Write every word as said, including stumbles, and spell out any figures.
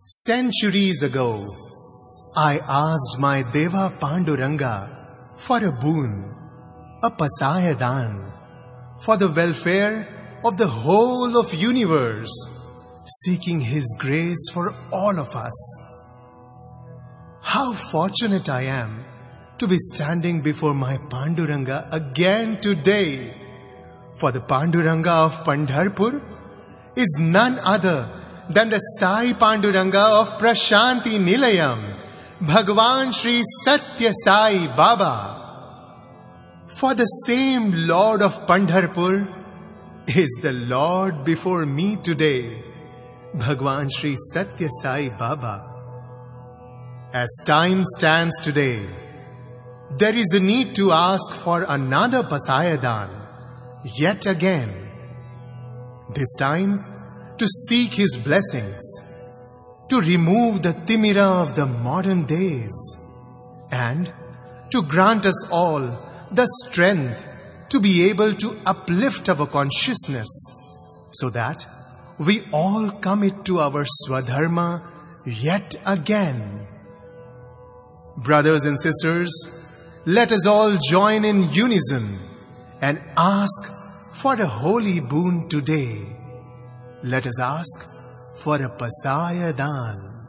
Centuries ago, I asked my Deva Panduranga for a boon, a pasayadan, for the welfare of the whole of universe, seeking His grace for all of us. How fortunate I am to be standing before my Panduranga again today, for the Panduranga of Pandharpur is none other than the Sai Panduranga of Prashanti Nilayam, Bhagwan Shri Satya Sai Baba. For the same Lord of Pandharpur is the Lord before me today, Bhagwan Shri Satya Sai Baba. As time stands today, there is a need to ask for another pasayadan, yet again. This time, to seek His blessings, to remove the timira of the modern days, and to grant us all the strength to be able to uplift our consciousness so that we all commit to our Swadharma yet again. Brothers and sisters, let us all join in unison and ask for a holy boon today. Let us ask for a pasayadan.